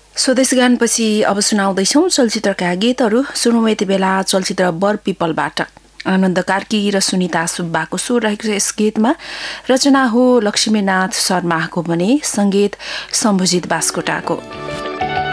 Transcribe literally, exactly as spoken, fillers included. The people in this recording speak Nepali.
स्वदेश गानपछि अब सुनाउँदैछौँ चलचित्रका गीतहरू। सुनौँ यति बेला चलचित्र बर पिपलबाट आनन्द कार्की र सुनिता सुब्बाको स्वर रहेको छ। यस गीतमा रचना हो लक्ष्मीनाथ शर्माको भने सङ्गीत शम्भुजित बास्कोटाको।